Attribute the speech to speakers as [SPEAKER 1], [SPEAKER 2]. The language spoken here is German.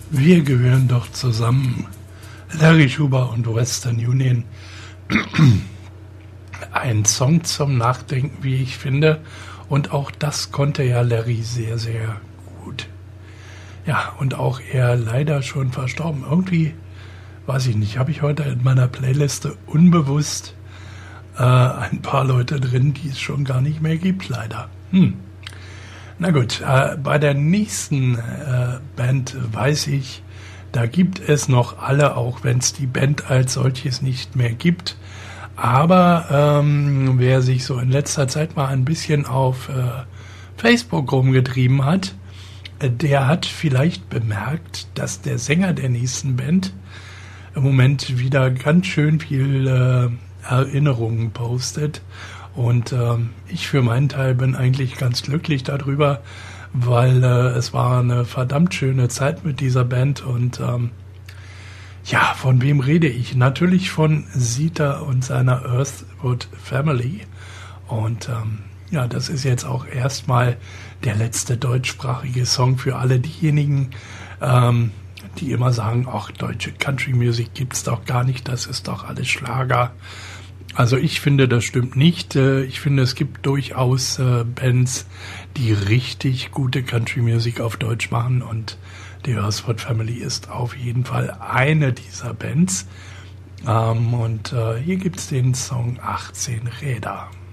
[SPEAKER 1] Wir gehören doch zusammen. Larry Schuber und Western Union. Ein Song zum Nachdenken, wie ich finde. Und auch das konnte ja Larry sehr, sehr gut. Ja, und auch er leider schon verstorben. Irgendwie, weiß ich nicht, habe ich heute in meiner Playliste unbewusst ein paar Leute drin, die es schon gar nicht mehr gibt, leider. Na gut, bei der nächsten Band weiß ich, da gibt es noch alle, auch wenn es die Band als solches nicht mehr gibt. Aber wer sich so in letzter Zeit mal ein bisschen auf Facebook rumgetrieben hat, der hat vielleicht bemerkt, dass der Sänger der nächsten Band im Moment wieder ganz schön viel Erinnerungen postet. Und ich für meinen Teil bin eigentlich ganz glücklich darüber, weil es war eine verdammt schöne Zeit mit dieser Band. Und ja, von wem rede ich? Natürlich von Sita und seiner Earthwood Family. Und ja, das ist jetzt auch erstmal der letzte deutschsprachige Song für alle diejenigen, die immer sagen, ach, deutsche Country Music gibt's doch gar nicht, das ist doch alles Schlager. Also ich finde, das stimmt nicht. Ich finde, es gibt durchaus Bands, die richtig gute Country Music auf Deutsch machen, und die Earthwood Family ist auf jeden Fall eine dieser Bands. Und hier gibt's den Song 18 Räder.